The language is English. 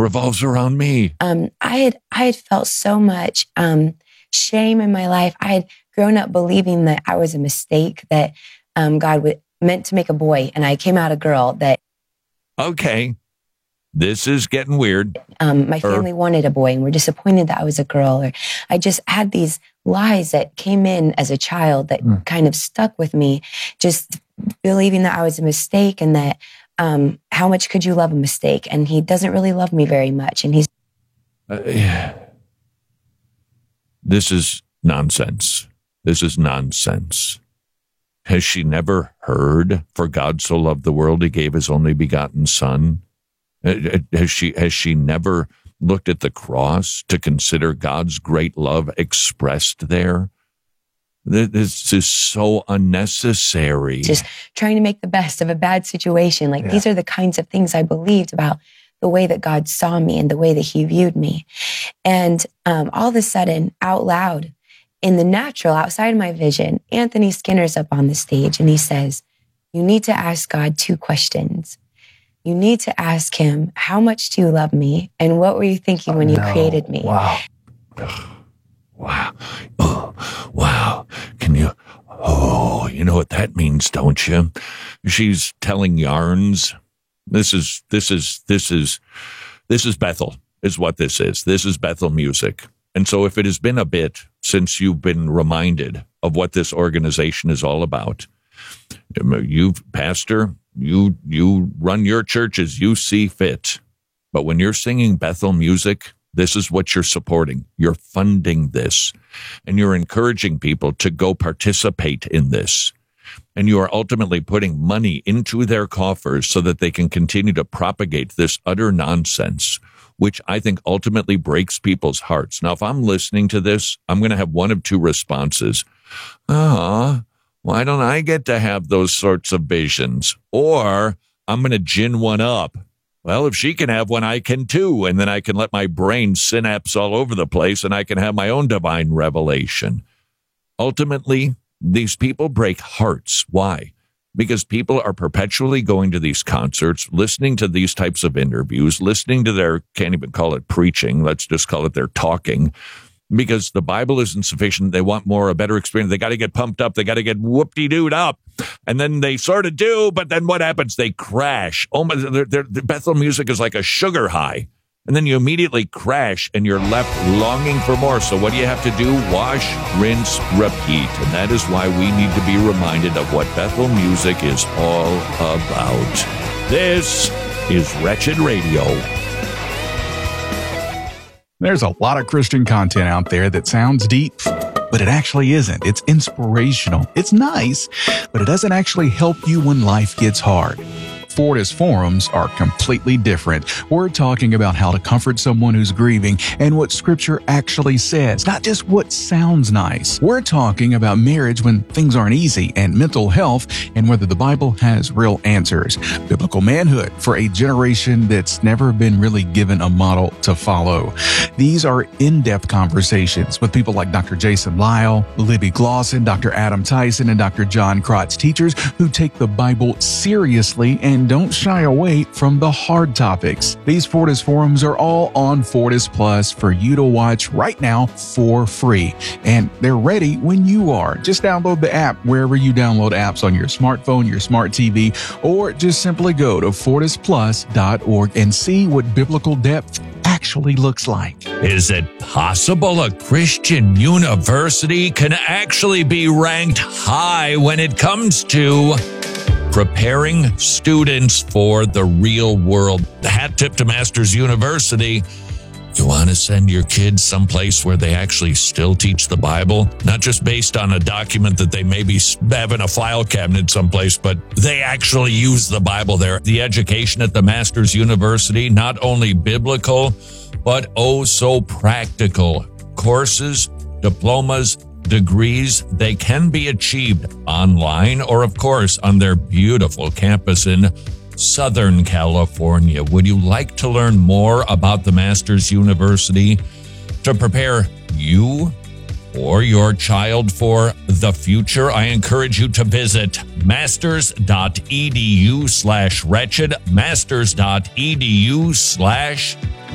revolves around me. I had felt so much shame in my life. I had grown up believing that I was a mistake, that God meant to make a boy, and I came out a girl. That okay, this is getting weird. My family wanted a boy and were disappointed that I was a girl. Or I just had these lies that came in as a child that kind of stuck with me, just believing that I was a mistake, and that how much could you love a mistake? And he doesn't really love me very much. And he's... This is nonsense. This is nonsense. Has she never heard, for God so loved the world, he gave his only begotten son? Has she never looked at the cross to consider God's great love expressed there? This is so unnecessary. Just trying to make the best of a bad situation. These are the kinds of things I believed about the way that God saw me and the way that he viewed me. And all of a sudden, out loud, in the natural, outside of my vision, Anthony Skinner's up on the stage and he says, you need to ask God 2 questions. You need to ask him, how much do you love me? And what were you thinking when you created me? Wow. Wow. Oh, wow. Can you, you know what that means, don't you? She's telling yarns. This is Bethel, is what this is. This is Bethel music. And so if it has been a bit since you've been reminded of what this organization is all about, you, pastor, you run your church as you see fit. But when you're singing Bethel music, this is what you're supporting. You're funding this, and you're encouraging people to go participate in this. And you are ultimately putting money into their coffers so that they can continue to propagate this utter nonsense, which I think ultimately breaks people's hearts. Now, if I'm listening to this, I'm going to have one of 2 responses. Why don't I get to have those sorts of visions? Or I'm going to gin one up. Well, if she can have one, I can too. And then I can let my brain synapse all over the place and I can have my own divine revelation. Ultimately, these people break hearts. Why? Because people are perpetually going to these concerts, listening to these types of interviews, listening to their, can't even call it preaching, let's just call it their talking, because the Bible isn't sufficient. They want more, a better experience. They got to get pumped up. They got to get whoop-de-dooed up. And then they sort of do, but then what happens? They crash. Oh my, their Bethel music is like a sugar high. And then you immediately crash and you're left longing for more. So what do you have to do? Wash, rinse, repeat. And that is why we need to be reminded of what Bethel music is all about. This is Wretched Radio. There's a lot of Christian content out there that sounds deep, but it actually isn't. It's inspirational. It's nice, but it doesn't actually help you when life gets hard. Fortis Forums are completely different. We're talking about how to comfort someone who's grieving and what Scripture actually says, not just what sounds nice. We're talking about marriage when things aren't easy and mental health and whether the Bible has real answers. Biblical manhood for a generation that's never been really given a model to follow. These are in-depth conversations with people like Dr. Jason Lyle, Libby Glosson, Dr. Adam Tyson, and Dr. John Krotz, teachers who take the Bible seriously and don't shy away from the hard topics. These Fortis Forums are all on Fortis Plus for you to watch right now for free. And they're ready when you are. Just download the app wherever you download apps on your smartphone, your smart TV, or just simply go to fortisplus.org and see what biblical depth actually looks like. Is it possible a Christian university can actually be ranked high when it comes to preparing students for the real world? The hat tip to Masters University. You want to send your kids someplace where they actually still teach the Bible, not just based on a document that they maybe have in a file cabinet someplace, but they actually use the Bible there. The education at the Masters University, not only biblical, but oh so practical. Courses, diplomas, degrees, they can be achieved online or, of course, on their beautiful campus in Southern California. Would you like to learn more about the Masters University to prepare you or your child for the future? I encourage you to visit masters.edu/wretched, masters.edu/